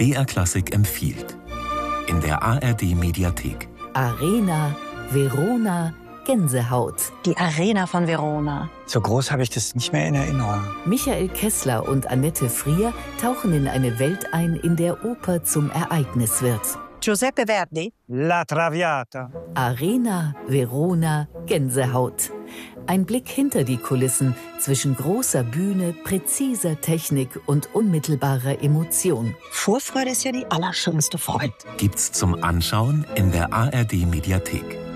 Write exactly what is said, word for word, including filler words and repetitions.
B R Klassik empfiehlt. In der A R D-Mediathek. Arena Verona Gänsehaut. Die Arena von Verona. So groß habe ich das nicht mehr in Erinnerung. Michael Kessler und Annette Frier tauchen in eine Welt ein, in der Oper zum Ereignis wird. Giuseppe Verdi. La Traviata. Arena Verona Gänsehaut. Ein Blick hinter die Kulissen zwischen großer Bühne, präziser Technik und unmittelbarer Emotion. Vorfreude ist ja die allerschönste Freude. Gibt's zum Anschauen in der A R D-Mediathek.